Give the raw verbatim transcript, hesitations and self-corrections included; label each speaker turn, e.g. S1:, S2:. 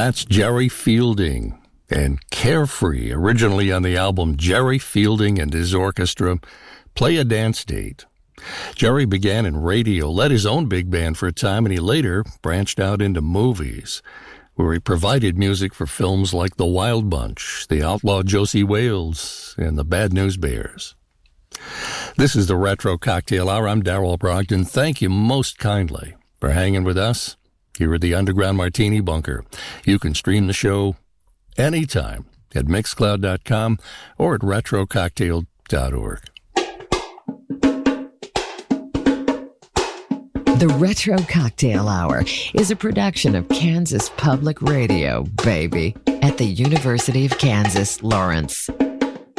S1: That's Jerry Fielding and Carefree, originally on the album Jerry Fielding and His Orchestra, Play a Dance Date. Jerry began in radio, led his own big band for a time, and he later branched out into movies, where he provided music for films like The Wild Bunch, The Outlaw Josie Wales, and The Bad News Bears. This is the Retro Cocktail Hour. I'm Darrell Brogdon. Thank you most kindly for hanging with us here at the Underground Martini Bunker. You can stream the show anytime at mixcloud dot com or at retro cocktail dot org.
S2: The Retro Cocktail Hour is a production of Kansas Public Radio, baby, at the University of Kansas, Lawrence.